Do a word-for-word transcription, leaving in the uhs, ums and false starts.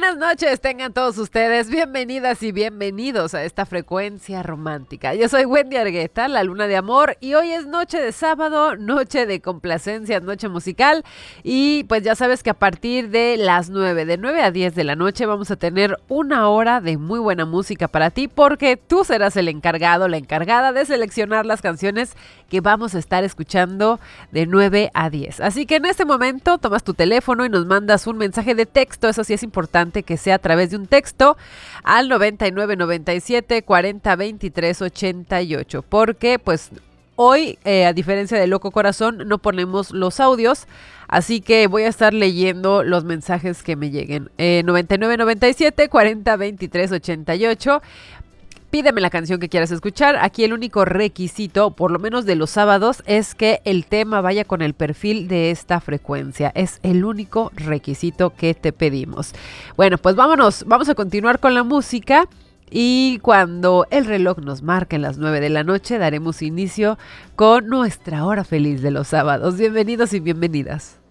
buenas noches tengan todos ustedes, bienvenidas y bienvenidos a esta frecuencia romántica. Yo soy Wendy Argueta, la luna de amor, y hoy es noche de sábado, noche de complacencias, noche musical, y pues ya sabes que a partir de las nueve, de nueve a diez de la noche vamos a tener una hora de muy buena música para ti, porque tú serás el encargado, la encargada de seleccionar las canciones que vamos a estar escuchando de nueve a diez. Así que en este momento tomas tu teléfono y nos mandas un mensaje de texto, eso sí es importante que sea a través de un texto al noventa y nueve noventa y siete cuarenta veintitrés ochenta y ocho, porque pues hoy eh, a diferencia de Loco Corazón no ponemos los audios, así que voy a estar leyendo los mensajes que me lleguen. eh, noventa y nueve noventa y siete cuarenta veintitrés ochenta y ocho. Pídeme la canción que quieras escuchar. Aquí el único requisito, por lo menos de los sábados, es que el tema vaya con el perfil de esta frecuencia. Es el único requisito que te pedimos. Bueno, pues vámonos. Vamos a continuar con la música. Y cuando el reloj nos marque las nueve de la noche, daremos inicio con nuestra hora feliz de los sábados. Bienvenidos y bienvenidas.